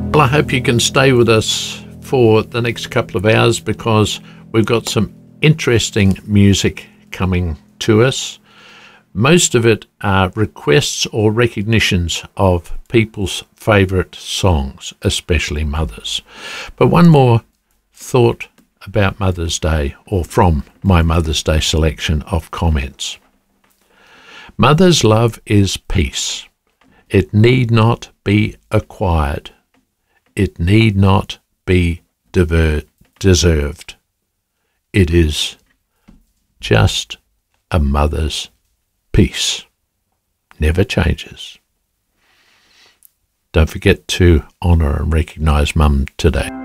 Well, I hope you can stay with us for the next couple of hours because we've got some interesting music coming to us. Most of it are requests or recognitions of people's favourite songs, especially mothers. But one more thought about Mother's Day, or from my Mother's Day selection of comments. Mother's love is peace. It need not be acquired. It need not be deserved. It is just a mother's peace. Never changes. Don't forget to honour and recognise Mum today.